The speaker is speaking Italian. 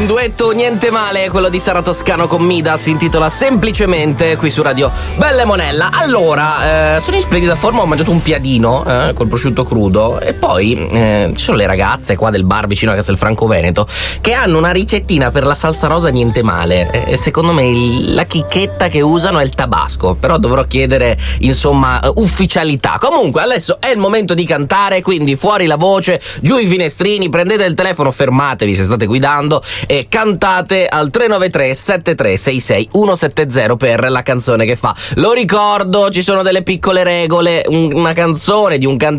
Un duetto niente male, quello di Sara Toscano con Mida, si intitola Semplicemente, qui su Radio Bella e Monella. Allora, sono in splendida forma, ho mangiato un piadino col prosciutto crudo e poi ci sono le ragazze qua del bar vicino a Castelfranco Veneto che hanno una ricettina per la salsa rosa niente male e secondo me la chicchetta che usano è il tabasco, però dovrò chiedere insomma ufficialità. Comunque adesso è il momento di cantare, quindi fuori la voce, giù i finestrini, prendete il telefono, fermatevi se state guidando e cantate al 393 7366 170 per la canzone che fa. Lo ricordo, ci sono delle piccole regole, una canzone di un cantante